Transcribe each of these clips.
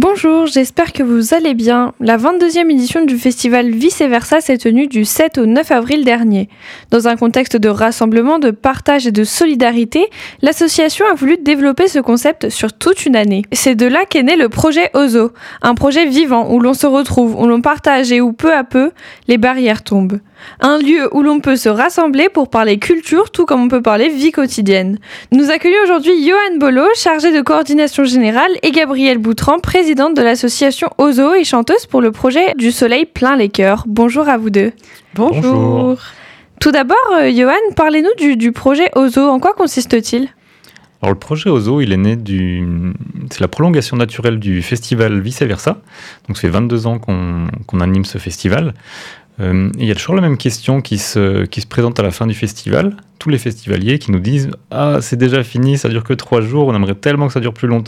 Bonjour, j'espère que vous allez bien. La 22e édition du festival Vice Versa s'est tenue du 7 au 9 avril dernier. Dans un contexte de rassemblement, de partage et de solidarité, l'association a voulu développer ce concept sur toute une année. C'est de là qu'est né le projet Ozo, un projet vivant où l'on se retrouve, où l'on partage et où peu à peu, les barrières tombent. Un lieu où l'on peut se rassembler pour parler culture, tout comme on peut parler vie quotidienne. Nous accueillons aujourd'hui Yoann Bolo, chargée de coordination générale, et Gabrielle Boutran, présidente de l'association Ozo et chanteuse pour le projet Du Soleil plein les cœurs. Bonjour à vous deux. Bonjour. Tout d'abord, Yoann, parlez-nous du projet Ozo. En quoi consiste-t-il ? Alors le projet Ozo, il est né c'est la prolongation naturelle du festival Vice Versa. Donc ça fait 22 ans qu'on anime ce festival. Il y a toujours la même question qui se présente à la fin du festival. Tous les festivaliers qui nous disent « Ah, c'est déjà fini, ça dure que 3 jours, on aimerait tellement que ça dure plus longtemps ».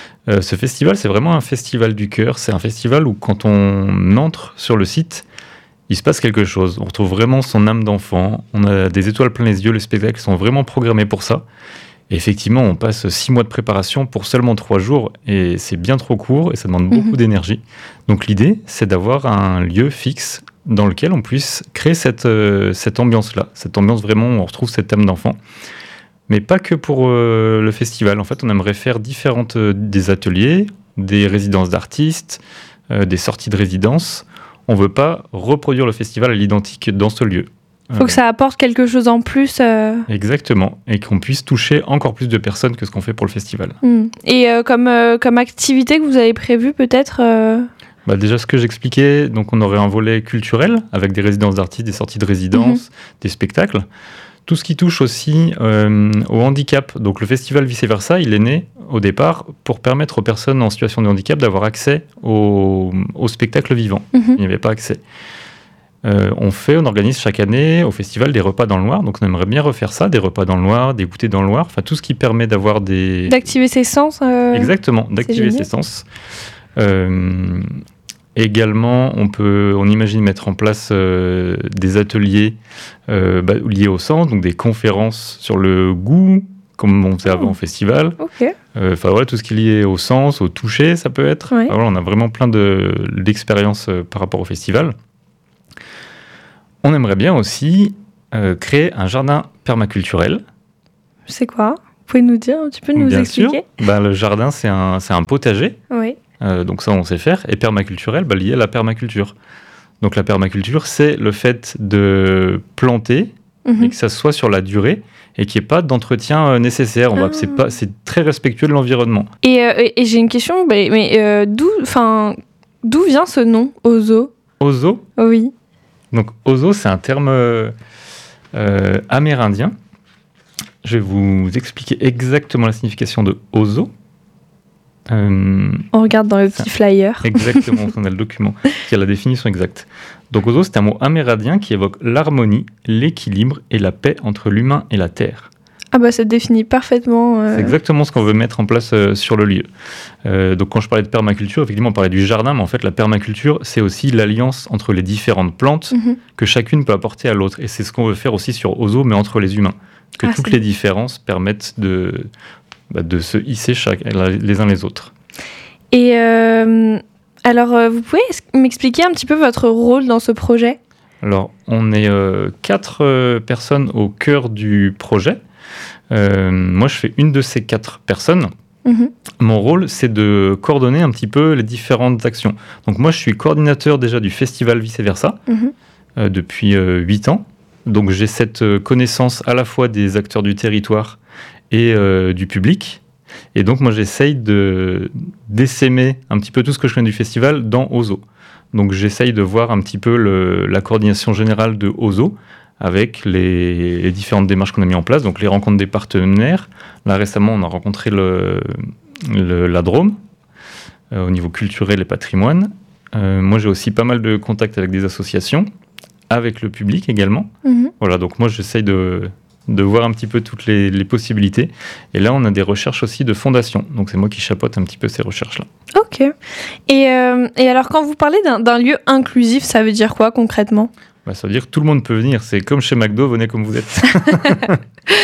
Ce festival, c'est vraiment un festival du cœur. C'est un festival où quand on entre sur le site, il se passe quelque chose. On retrouve vraiment son âme d'enfant. On a des étoiles plein les yeux. Les spectacles sont vraiment programmés pour ça. Et effectivement, on passe 6 mois de préparation pour seulement 3 jours. Et c'est bien trop court et ça demande beaucoup d'énergie. Donc l'idée, c'est d'avoir un lieu fixe dans lequel on puisse créer cette ambiance-là. Cette ambiance vraiment où on retrouve cette âme d'enfant. Mais pas que pour le festival. En fait, on aimerait faire des ateliers, des résidences d'artistes, des sorties de résidence. On ne veut pas reproduire le festival à l'identique dans ce lieu. Il faut que ça apporte quelque chose en plus. Exactement. Et qu'on puisse toucher encore plus de personnes que ce qu'on fait pour le festival. Et comme activité que vous avez prévue peut-être Déjà, ce que j'expliquais, donc on aurait un volet culturel avec des résidences d'artistes, des sorties de résidence, des spectacles. Tout ce qui touche aussi au handicap. Donc le festival Vice Versa, il est né au départ pour permettre aux personnes en situation de handicap d'avoir accès au spectacle vivant. Il n'y avait pas accès. On organise chaque année au festival des repas dans le noir. Donc on aimerait bien refaire ça, des repas dans le noir, des goûters dans le noir. Enfin tout ce qui permet d'avoir d'activer ses sens. Exactement, d'activer ses sens. Également, on imagine mettre en place des ateliers liés au sens, donc des conférences sur le goût, comme on faisait avant au festival. Okay. Tout ce qui est lié au sens, au toucher, ça peut être. Ouais. On a vraiment plein d'expériences par rapport au festival. On aimerait bien aussi créer un jardin permaculturel. C'est quoi ? Vous pouvez nous dire un petit peu, nous expliquer ? Le jardin, c'est un potager. Oui. Donc ça, on sait faire. Et permaculturel, lié à la permaculture. Donc la permaculture, c'est le fait de planter et que ça soit sur la durée et qu'il n'y ait pas d'entretien nécessaire. C'est très respectueux de l'environnement. Et j'ai une question, d'où vient ce nom, Ozo ? Ozo ? Oui. Donc Ozo, c'est un terme amérindien. Je vais vous expliquer exactement la signification de Ozo. On regarde dans le petit flyer. Exactement, on a le document qui a la définition exacte. Donc Ozo, c'est un mot amérindien qui évoque l'harmonie, l'équilibre et la paix entre l'humain et la terre. Ça définit parfaitement. C'est exactement ce qu'on veut mettre en place sur le lieu. Donc quand je parlais de permaculture, effectivement on parlait du jardin, mais en fait la permaculture, c'est aussi l'alliance entre les différentes plantes que chacune peut apporter à l'autre. Et c'est ce qu'on veut faire aussi sur Ozo, mais entre les humains. Que toutes les différences permettent de se hisser les uns les autres. Et vous pouvez m'expliquer un petit peu votre rôle dans ce projet ? Alors, on est 4 personnes au cœur du projet. Moi, je fais une de ces 4 personnes. Mon rôle, c'est de coordonner un petit peu les différentes actions. Donc moi, je suis coordinateur déjà du festival Vice Versa depuis 8 ans. Donc j'ai cette connaissance à la fois des acteurs du territoire et du public. Et donc moi j'essaye d'essaimer un petit peu tout ce que je connais du festival dans Ozo. Donc j'essaye de voir un petit peu la coordination générale de Ozo avec les différentes démarches qu'on a mis en place, donc les rencontres des partenaires. Là récemment on a rencontré la Drôme au niveau culturel et patrimoine. Moi j'ai aussi pas mal de contacts avec des associations, avec le public également. Voilà, donc moi j'essaye de voir un petit peu toutes les possibilités. Et là, on a des recherches aussi de fondation. Donc, c'est moi qui chapeaute un petit peu ces recherches-là. Ok. Et alors, quand vous parlez d'un lieu inclusif, ça veut dire quoi concrètement ? Ça veut dire que tout le monde peut venir. C'est comme chez McDo, venez comme vous êtes.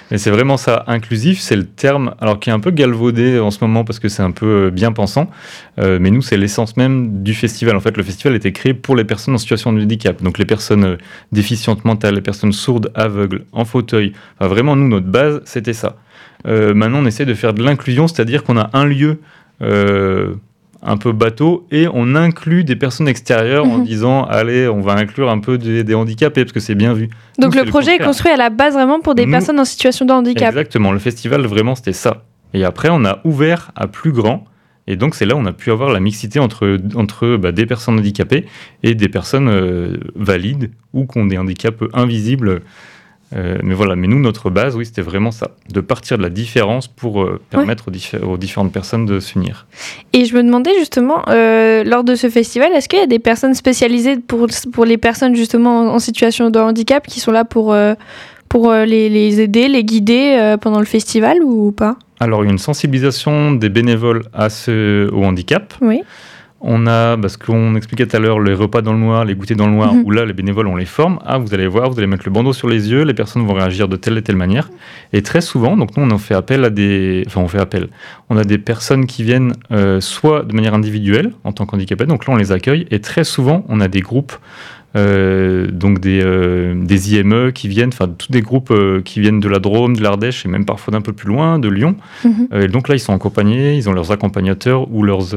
Et c'est vraiment ça, inclusif, c'est le terme, alors qui est un peu galvaudé en ce moment parce que c'est un peu bien pensant, mais nous, c'est l'essence même du festival. En fait, le festival a été créé pour les personnes en situation de handicap, donc les personnes déficientes mentales, les personnes sourdes, aveugles, en fauteuil. Enfin, vraiment, nous, notre base, c'était ça. Maintenant, on essaie de faire de l'inclusion, c'est-à-dire qu'on a un lieu un peu bateau et on inclut des personnes extérieures en disant allez, on va inclure un peu des handicapés parce que c'est bien vu. Donc le projet est construit à la base vraiment pour des personnes en situation de handicap. Exactement, le festival vraiment c'était ça. Et après on a ouvert à plus grand et donc c'est là où on a pu avoir la mixité entre des personnes handicapées et des personnes valides ou qui ont des handicaps invisibles. Mais voilà, mais nous, notre base, oui, c'était vraiment ça, de partir de la différence pour permettre aux différentes personnes de s'unir. Et je me demandais justement, lors de ce festival, est-ce qu'il y a des personnes spécialisées pour les personnes justement en situation de handicap qui sont là pour les aider, les guider pendant le festival ou pas ? Alors, il y a une sensibilisation des bénévoles au handicap. Oui. On a, parce qu'on expliquait tout à l'heure, les repas dans le noir, les goûters dans le noir, où là, les bénévoles, on les forme. Ah, vous allez voir, vous allez mettre le bandeau sur les yeux, les personnes vont réagir de telle et telle manière. Et très souvent, donc nous, on fait appel à on a des personnes qui viennent soit de manière individuelle, en tant qu'handicapés, donc là, on les accueille. Et très souvent, on a des groupes, donc des IME qui viennent, enfin, tous des groupes qui viennent de la Drôme, de l'Ardèche, et même parfois d'un peu plus loin, de Lyon. Et donc là, ils sont accompagnés, ils ont leurs accompagnateurs ou leurs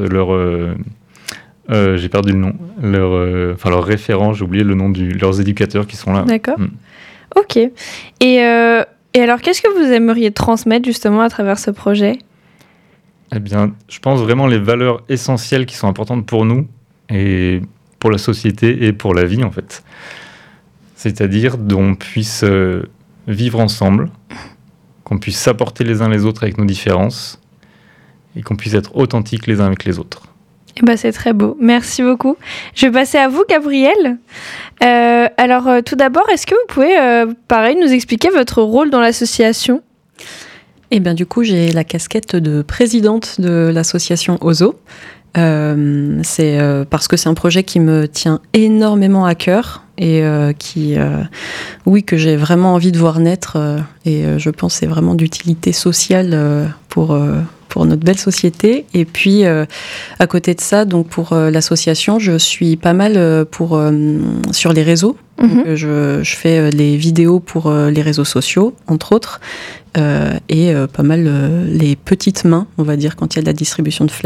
j'ai perdu le nom. Leurs référents, j'ai oublié le nom leurs éducateurs qui sont là. D'accord. Ok. Et alors, qu'est-ce que vous aimeriez transmettre justement à travers ce projet ? Eh bien, je pense vraiment les valeurs essentielles qui sont importantes pour nous et pour la société et pour la vie, en fait. C'est-à-dire qu'on puisse vivre ensemble, qu'on puisse s'apporter les uns les autres avec nos différences et qu'on puisse être authentiques les uns avec les autres. Eh ben, c'est très beau. Merci beaucoup. Je vais passer à vous, Gabrielle. Alors, tout d'abord, est-ce que vous pouvez, pareil, nous expliquer votre rôle dans l'association ? Eh bien, du coup, j'ai la casquette de présidente de l'association OZO. C'est parce que c'est un projet qui me tient énormément à cœur et que j'ai vraiment envie de voir naître. Et je pense que c'est vraiment d'utilité sociale pour notre belle société. Et puis, à côté de ça, donc pour l'association, je suis pas mal sur les réseaux. Donc, je fais les vidéos pour les réseaux sociaux, entre autres, et pas mal les petites mains, on va dire, quand il y a de la distribution de